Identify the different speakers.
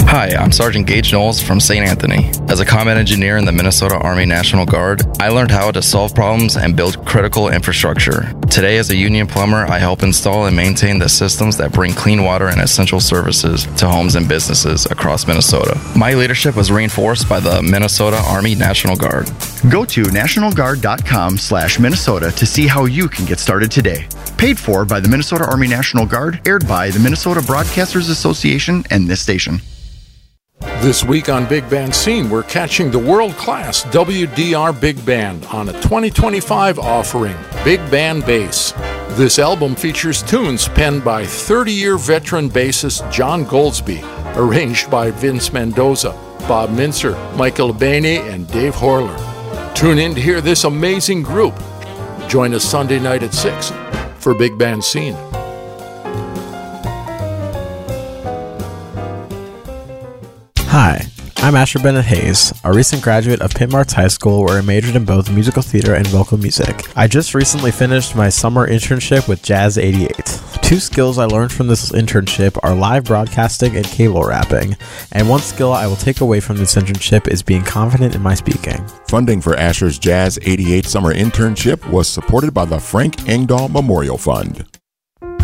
Speaker 1: Hi, I'm Sergeant Gage Knowles from St. Anthony. As a combat engineer in the Minnesota Army National Guard, I learned how to solve problems and build critical infrastructure. Today, as a union plumber, I help install and maintain the systems that bring clean water and essential services to homes and businesses across Minnesota. My leadership was reinforced by the Minnesota Army National Guard.
Speaker 2: Go to nationalguard.com/Minnesota to see how you can get started today. Paid for by the Minnesota Army National Guard, aired by the Minnesota Broadcasters Association and this station.
Speaker 3: This week on Big Band Scene, we're catching the world-class WDR Big Band on a 2025 offering, Big Band Bass. This album features tunes penned by 30-year veteran bassist John Goldsby, arranged by Vince Mendoza, Bob Mincer, Michael Abene, and Dave Horler. Tune in to hear this amazing group. Join us Sunday night at 6 for Big Band Scene.
Speaker 4: Hi, I'm Asher Bennett Hayes, a recent graduate of Pitt Marts High School where I majored in both musical theater and vocal music. I just recently finished my summer internship with Jazz 88. Two skills I learned from this internship are live broadcasting and cable rapping, and one skill I will take away from this internship is being confident in my speaking.
Speaker 5: Funding for Asher's Jazz 88 summer internship was supported by the Frank Engdahl Memorial Fund.